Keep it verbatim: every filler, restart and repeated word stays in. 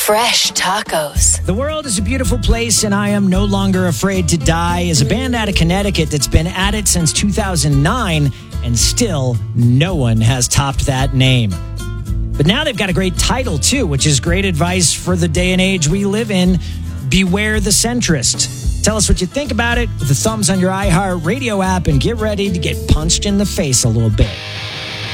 Fresh tacos. The world is a beautiful place, and I am no longer afraid to die is a band out of Connecticut that's been at it since two thousand nine, and still no one has topped that name. But now they've got a great title, too, which is great advice for the day and age we live in. Beware the centrist. Tell us what you think about it with the thumbs on your iHeart Radio app, and get ready to get punched in the face a little bit.